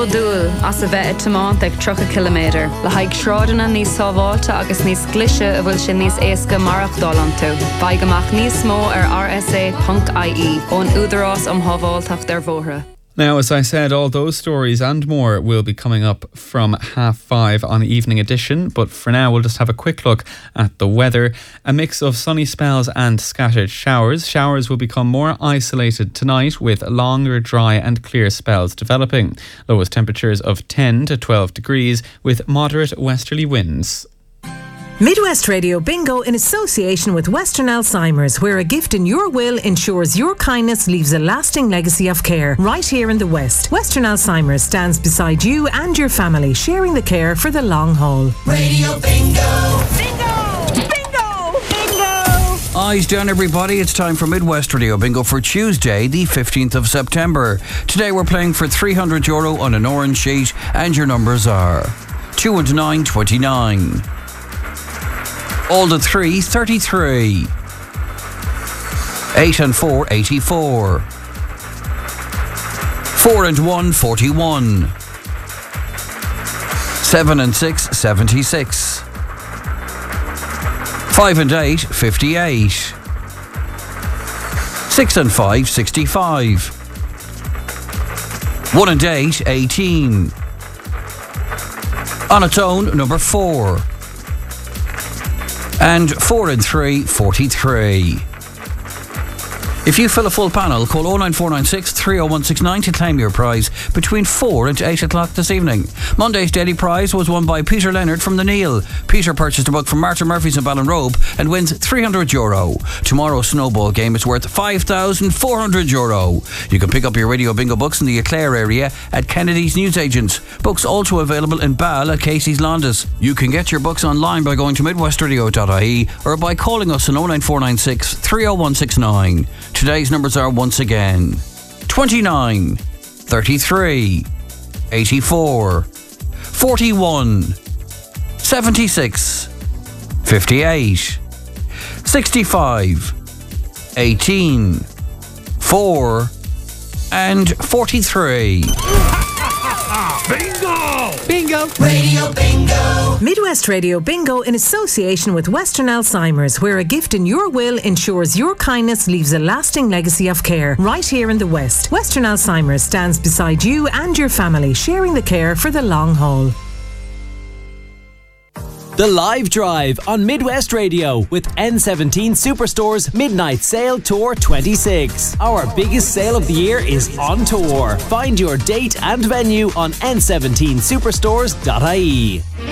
Dúil as a bheith tamán ag 3 kilometr. Le haig shrádanna níos sábháilte agus níos glise a bhfuil sin níos éasca marach dálan tú. Baig amach níos mó ar rsa.ie ón údarás hábháilteach dar bhóthra. Now, as I said, all those stories and more will be coming up from 5:30 on the evening edition. But for now, we'll just have a quick look at the weather. A mix of sunny spells and scattered showers. Showers will become more isolated tonight with longer, dry and clear spells developing. Lowest temperatures of 10 to 12 degrees with moderate westerly winds. Midwest Radio Bingo in association with Western Alzheimer's, where a gift in your will ensures your kindness leaves a lasting legacy of care right here in the West. Western Alzheimer's stands beside you and your family, sharing the care for the long haul. Radio Bingo! Bingo! Bingo! Bingo! Eyes down, everybody. It's time for Midwest Radio Bingo for Tuesday, the 15th of September. Today we're playing for €300 on an orange sheet, and your numbers are 2 and 9, 29. All the 3, 33. 8 and 4, 84. 4 and 1, 41. 7 and 6, 76. 5 and 8, 58. 6 and 5, 65. 1 and 8, 18. On its own, number 4. And 4 and 3, 43. If you fill a full panel, call 09496 30169 to claim your prize between 4 and 8 o'clock this evening. Monday's daily prize was won by Peter Leonard from the Neil. Peter purchased a book from Martin Murphy's in Ballinrobe and wins €300. Tomorrow's snowball game is worth €5,400. You can pick up your Radio Bingo books in the Eclair area at Kennedy's Newsagents. Books also available in Ball at Casey's Landis. You can get your books online by going to midwestradio.ie or by calling us on 09496 30169. Today's numbers are once again 29, 33, 84, 41, 76, 58, 65, 18, 4 and 43. Bingo! Bingo! Radio Bingo! Midwest Radio Bingo in association with Western Alzheimer's, where a gift in your will ensures your kindness leaves a lasting legacy of care right here in the West. Western Alzheimer's stands beside you and your family, sharing the care for the long haul. The Live Drive on Midwest Radio with N17 Superstore's Midnight Sale Tour 26. Our biggest sale of the year is on tour. Find your date and venue on n17superstores.ie.